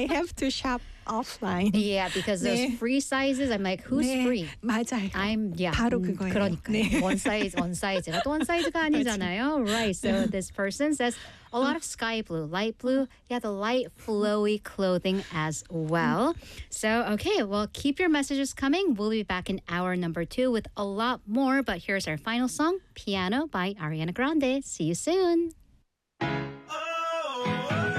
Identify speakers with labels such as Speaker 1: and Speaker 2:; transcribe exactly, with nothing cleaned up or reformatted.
Speaker 1: have to shop offline.
Speaker 2: Yeah, because those
Speaker 1: 네.
Speaker 2: free sizes, I'm like, who's
Speaker 1: 네,
Speaker 2: free?
Speaker 1: 맞아요.
Speaker 2: I'm yeah.
Speaker 1: 바로
Speaker 2: 음,
Speaker 1: 그거예요.
Speaker 2: 그러니까
Speaker 1: 네.
Speaker 2: one size, one size가 또 one size가 아니잖아요. Right. So this person says a lot of sky blue, light blue. Yeah, the light flowy clothing as well. So okay, well, keep your messages coming. We'll be back in hour number two with a lot more. But here's our final song, Piano by Ariana Grande. See you soon.
Speaker 3: Oh,